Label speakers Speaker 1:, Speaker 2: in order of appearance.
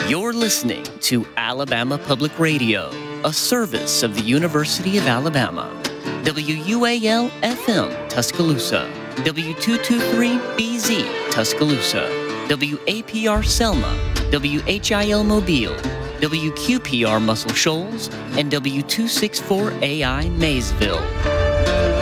Speaker 1: You're listening to Alabama Public Radio, a service of the University of Alabama. WUAL-FM Tuscaloosa, W223BZ Tuscaloosa, WAPR Selma, WHIL Mobile, WQPR Muscle Shoals, and W264AI Maysville.